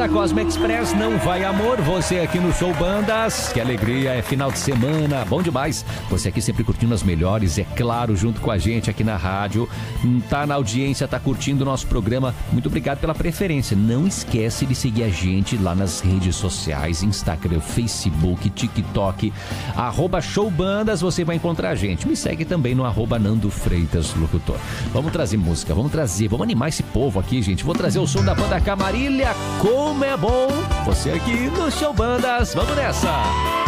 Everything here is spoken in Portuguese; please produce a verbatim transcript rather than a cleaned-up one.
da Cosmo Express, não vai amor, você aqui no Show Bandas, que alegria, é final de semana, bom demais. Você aqui sempre curtindo as melhores, é claro, junto com a gente aqui na rádio, tá na audiência, tá curtindo o nosso programa, muito obrigado pela preferência. Não esquece de seguir a gente lá nas redes sociais, Instagram, Facebook, TikTok, arroba Show Bandas, você vai encontrar a gente. Me segue também no arroba Nando Freitas Locutor. Vamos trazer música, vamos trazer, vamos animar esse povo aqui, gente. Vou trazer o som da banda Camarilha, como é bom. Você aqui no Show Bandas, vamos nessa!